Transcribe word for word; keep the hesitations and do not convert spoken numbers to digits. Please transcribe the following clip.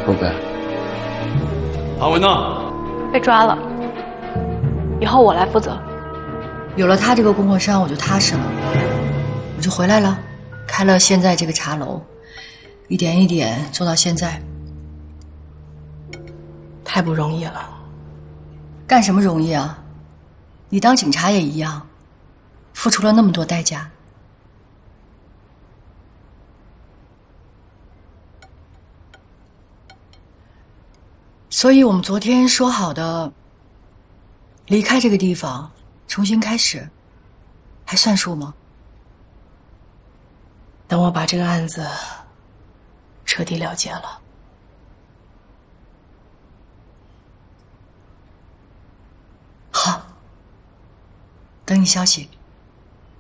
不在。 韩文呢？ 被抓了，以后我来负责。 有了他这个供货商，我就踏实了，我就回来了，开了现在这个茶楼，一点一点做到现在。 太不容易了。 干什么容易啊？你当警察也一样，付出了那么多代价。所以我们昨天说好的离开这个地方重新开始，还算数吗？ 等我把这个案子彻底了结了。 好，等你消息。